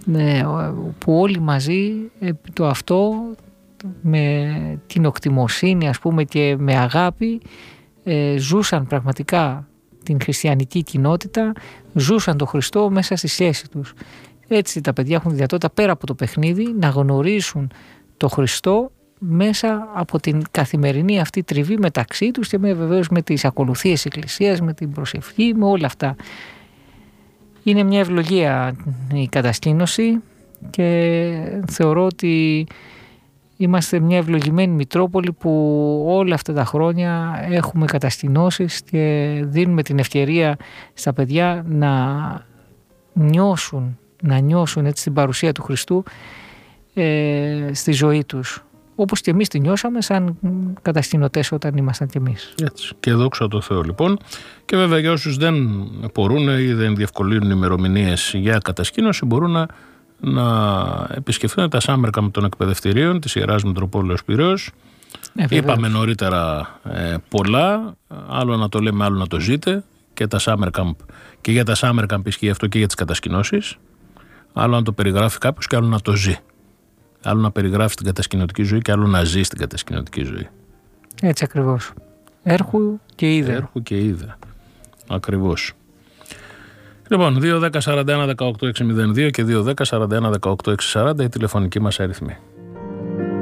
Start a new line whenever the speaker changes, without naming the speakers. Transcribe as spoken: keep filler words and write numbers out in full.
που όλοι μαζί το αυτό με την οκτιμοσύνη, ας πούμε, και με αγάπη ζούσαν πραγματικά την χριστιανική κοινότητα, ζούσαν τον Χριστό μέσα στη σχέση τους. Έτσι τα παιδιά έχουν δυνατότητα πέρα από το παιχνίδι να γνωρίσουν τον Χριστό μέσα από την καθημερινή αυτή τριβή μεταξύ τους και με, βεβαίως με τις ακολουθίες της Εκκλησίας, με την προσευχή, με όλα αυτά. Είναι μια ευλογία η κατασκήνωση και θεωρώ ότι είμαστε μια ευλογημένη Μητρόπολη που όλα αυτά τα χρόνια έχουμε κατασκηνώσεις και δίνουμε την ευκαιρία στα παιδιά να νιώσουν, να νιώσουν έτσι την παρουσία του Χριστού ε, στη ζωή τους. Όπως και εμείς τη νιώσαμε σαν κατασκηνωτές όταν ήμασταν κι εμείς.
Έτσι. Και δόξα τω Θεώ λοιπόν. Και βέβαια για όσους δεν μπορούν ή δεν διευκολύνουν ημερομηνίες για κατασκήνωση, μπορούν να, να επισκεφθούν τα summer camp των εκπαιδευτηρίων της Ιεράς Μητροπόλεως Πειραιώς. Ε, Είπαμε νωρίτερα ε, πολλά, άλλο να το λέμε, άλλο να το ζείτε. Και, τα summer camp, και για τα summer camp ισχύει αυτό και για τις κατασκηνώσεις. Άλλο να το περιγράφει κάποιος και άλλο να το ζει. Άλλο να περιγράφει την κατασκηνωτική ζωή και άλλο να ζει στην κατασκηνωτική ζωή.
Έτσι ακριβώς. Έρχου και είδε.
Έρχου και είδε. Ακριβώς. Λοιπόν, δύο δέκα σαράντα ένα δεκαοκτώ έξι μηδέν δύο και δύο δέκα σαράντα ένα δεκαοκτώ έξι σαράντα η τηλεφωνική μας αριθμή.